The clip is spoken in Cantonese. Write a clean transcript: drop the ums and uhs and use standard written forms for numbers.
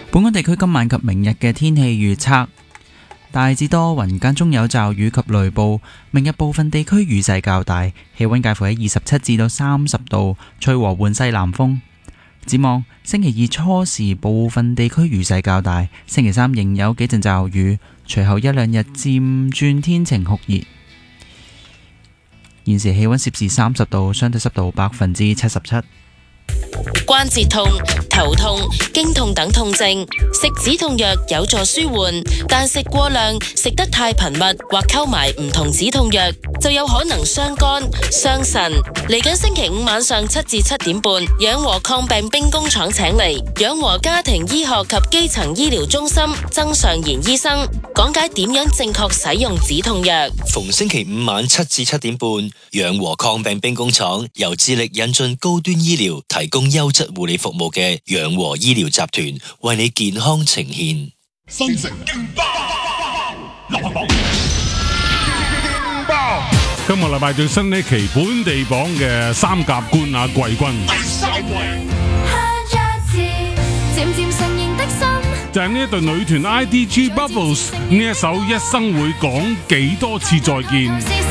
本港地區今晚及明日嘅天氣預測，大致多雲間中有驟雨及雷暴，明日部分地區雨勢較大，氣溫介乎喺27至到30度，吹和緩西南風。展望星期二初時部分地區雨勢較大，星期三仍有幾陣驟雨，隨後一兩日漸轉天晴酷熱。現時氣溫攝氏30度，相對濕度77%。 關節痛、頭痛、經痛等痛症，食止痛藥有助舒緩，但食過量、食得太頻密或溝埋唔同止痛藥，就有可能傷肝、傷腎。嚟緊星期五晚上7至7點半，養和抗病兵工廠請嚟養和家庭醫學及基層醫療中心曾尚賢醫生講解點樣正確使用止痛藥。 逢星期五晚7至7點半，養和抗病兵工廠由致力引進高端醫療、提供優質護理服務嘅養和醫療集團為你健康呈現。 新城勁爆流行榜， 今個禮拜最新呢期本地榜嘅三甲冠亞季軍第3位， 就係呢一隊女團 IDG Bubbles 呢一首一生會講幾多次再見。